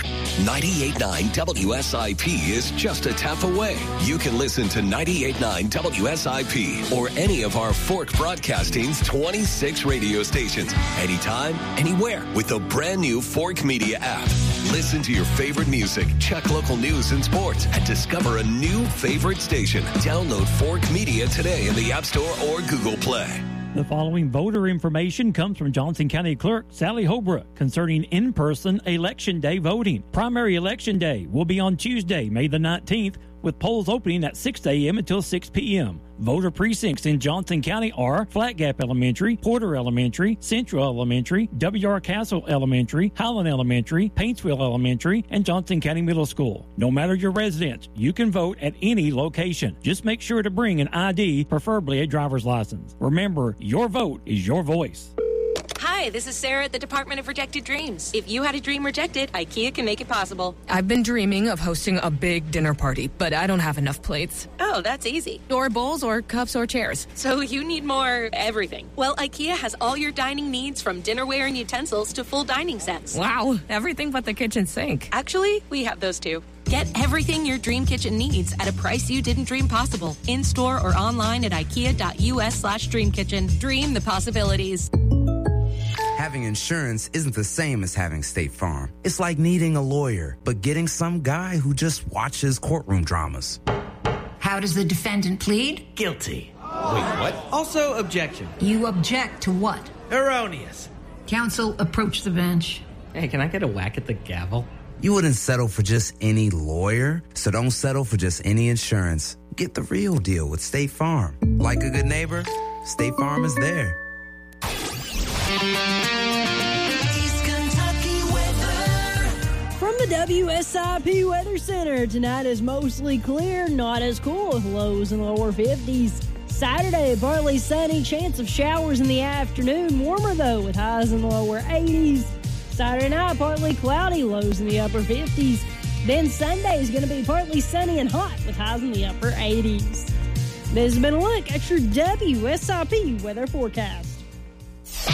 98.9 WSIP is just a tap away. You can listen to 98.9 WSIP or any of our Fork Broadcasting's 26 radio stations, anytime, anywhere, with the brand new Fork Media app. Listen to your favorite music, check local news and sports, and discover a new favorite station. Download Fork Media today in the App Store or Google Play. The following voter information comes from Johnson County Clerk Sally Holbrook concerning in-person Election Day voting. Primary Election Day will be on Tuesday, May the 19th, with polls opening at 6 a.m. until 6 p.m. Voter precincts in Johnson County are Flat Gap Elementary, Porter Elementary, Central Elementary, W.R. Castle Elementary, Highland Elementary, Paintsville Elementary, and Johnson County Middle School. No matter your residence, you can vote at any location. Just make sure to bring an ID, preferably a driver's license. Remember, your vote is your voice. Hi, this is Sarah at the Department of Rejected Dreams. If you had a dream rejected, IKEA can make it possible. I've been dreaming of hosting a big dinner party, but I don't have enough plates. Oh, that's easy. Or bowls, or cups, or chairs. So you need more everything. Well, IKEA has all your dining needs, from dinnerware and utensils to full dining sets. Wow, everything but the kitchen sink. Actually, we have those too. Get everything your dream kitchen needs at a price you didn't dream possible. In-store or online at ikea.us/dreamkitchen. Dream the possibilities. Having insurance isn't the same as having State Farm. It's like needing a lawyer, but getting some guy who just watches courtroom dramas. How does the defendant plead? Guilty. Wait, what? Also, objection. You object to what? Erroneous. Counsel, approach the bench. Hey, can I get a whack at the gavel? You wouldn't settle for just any lawyer, so don't settle for just any insurance. Get the real deal with State Farm. Like a good neighbor, State Farm is there. East Kentucky weather. From the WSIP Weather Center, tonight is mostly clear, not as cool, with lows in the lower 50s. Saturday, partly sunny, chance of showers in the afternoon, warmer though, with highs in the lower 80s. Saturday night, partly cloudy, lows in the upper 50s. Then Sunday is going to be partly sunny and hot, with highs in the upper 80s. This has been a look at your WSIP weather forecast.